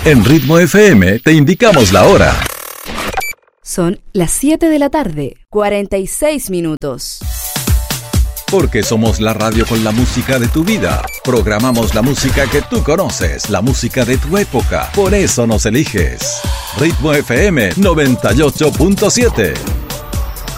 En Ritmo FM te indicamos la hora. Son las 7 de la tarde, 46 minutos. Porque somos la radio con la música de tu vida. Programamos la música que tú conoces, la música de tu época. Por eso nos eliges. Ritmo FM 98.7.